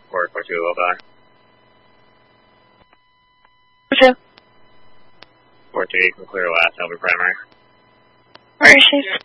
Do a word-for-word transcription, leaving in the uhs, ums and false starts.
four four two, will die. Two. four two, you can clear last, I'll be primary. Where is she?